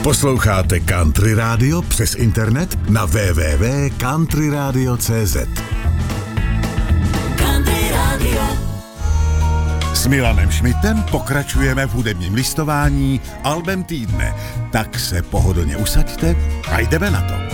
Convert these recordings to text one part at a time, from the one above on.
Posloucháte Country Radio přes internet na www.countryradio.cz. Country Radio. S Milanem Šmitem pokračujeme v hudebním listování albem týdne. Tak se pohodlně usaďte a jdeme na to.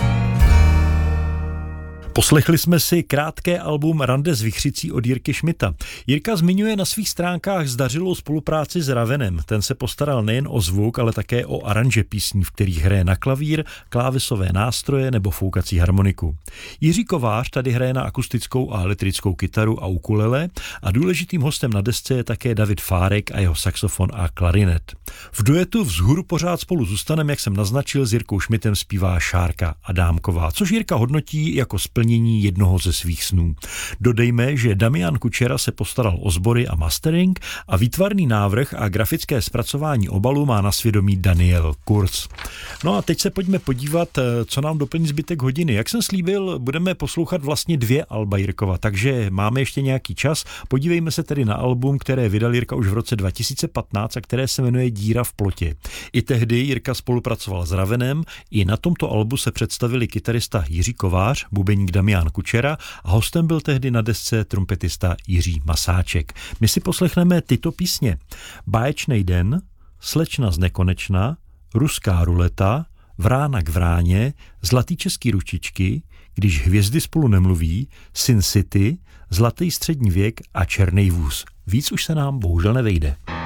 Poslechli jsme si krátké album Rande s vichřicí od Jirky Šmita. Jirka zmiňuje na svých stránkách zdařilou spolupráci s Ravenem. Ten se postaral nejen o zvuk, ale také o aranže písní, v kterých hraje na klavír, klávesové nástroje nebo foukací harmoniku. Jiří Kovář tady hraje na akustickou a elektrickou kytaru a ukulele a důležitým hostem na desce je také David Fárek a jeho saxofon a klarinet. V duetu Vzhůru pořád spolu zůstaneme, jak jsem naznačil, s Jirkou Šmitem zpívá Šárka Adámková, což Jirka hodnotí jako splnění jednoho ze svých snů. Dodejme, že Damian Kučera se postaral o sbory a mastering a výtvarný návrh a grafické zpracování obalu má na svědomí Daniel Kurz. No a teď se pojďme podívat, co nám doplní zbytek hodiny. Jak jsem slíbil, budeme poslouchat vlastně 2 alba Jirkova, takže máme ještě nějaký čas. Podívejme se tedy na album, které vydal Jirka už v roce 2015 a které se jmenuje Díra v plotě. I tehdy Jirka spolupracoval s Ravenem, i na tomto albu se představili kytarista Jiří Kovář, bubeník Damian Kučera a hostem byl tehdy na desce trumpetista Jiří Masáček. My si poslechneme tyto písně: Báječnej den, Slečna z nekonečna, Ruská ruleta, Vrána k vráně, Zlatý český ručičky, Když hvězdy spolu nemluví, Sin City, Zlatý střední věk a Černej vůz. Víc už se nám bohužel nevejde.